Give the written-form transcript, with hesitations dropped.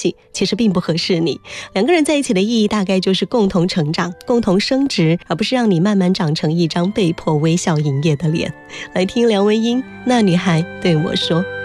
系其实并不合适你。两个人在一起的意义大概就是共同成长，共同升值，而不是让你慢慢长成一张被迫微笑营业的脸。来听梁文音《那女孩对我说》。